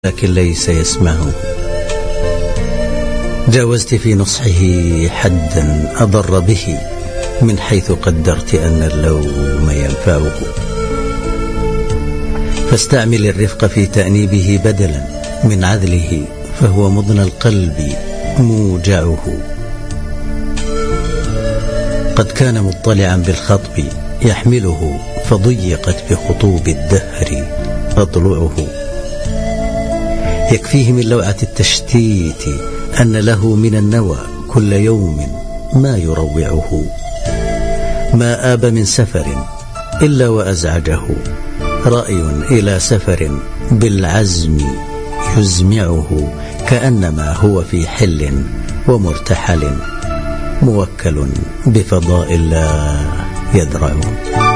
لكن ليس يسمعه. جاوزت في نصحه حدا أضر به، من حيث قدرت أن اللوم ينفعه. فاستعمل الرفق في تأنيبه بدلا من عذله، فهو مضنى القلب موجعه. قد كان مطلعا بالخطب يحمله، فضيقت بخطوب الدهر أضلعه. يكفيه من لوعة التشتيت أن له من النوى كل يوم ما يروعه. ما آب من سفر إلا وأزعجه، رأي إلى سفر بالعزم يزمعه. كأنما هو في حل ومرتحل، موكل بفضاء الله يدرعه.